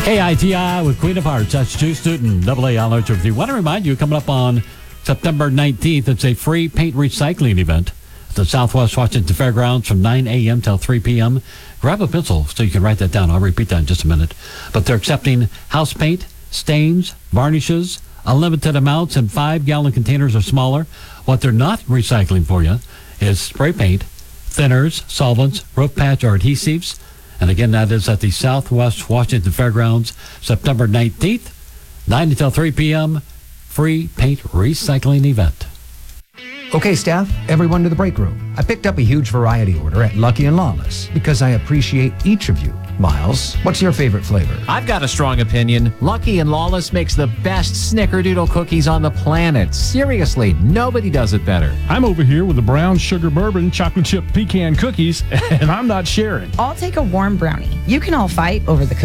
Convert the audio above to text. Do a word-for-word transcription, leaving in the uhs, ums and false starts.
K I T I with Queen of Hearts. That's Stu Newton, Double A All Archer with you. Want to remind you, coming up on September nineteenth, it's a free paint recycling event at the Southwest Washington Fairgrounds from nine a.m. till three p.m. Grab a pencil so you can write that down. I'll repeat that in just a minute. But they're accepting house paint, stains, varnishes, unlimited amounts in five-gallon containers or smaller. What they're not recycling for you is spray paint, thinners, solvents, roof patch, or adhesives. And again, that is at the Southwest Washington Fairgrounds, September nineteenth, nine until three p.m., free paint recycling event. Okay, staff, everyone to the break room. I picked up a huge variety order at Lucky and Lawless because I appreciate each of you. Miles, what's your favorite flavor? I've got a strong opinion. Lucky and Lawless makes the best snickerdoodle cookies on the planet. Seriously, nobody does it better. I'm over here with the brown sugar bourbon chocolate chip pecan cookies, and I'm not sharing. I'll take a warm brownie. You can all fight over the